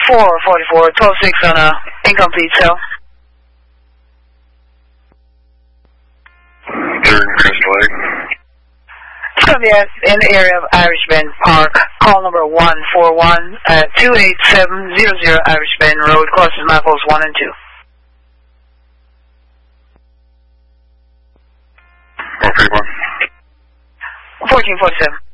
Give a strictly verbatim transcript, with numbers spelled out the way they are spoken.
four forty-four, twelve six on a incomplete cell. It's going to be at, in the area of Irish Bend Park. Call number one four one at two eight seven zero zero Irish Bend Road, crosses mileposts one and two. four three one. fourteen forty-seven.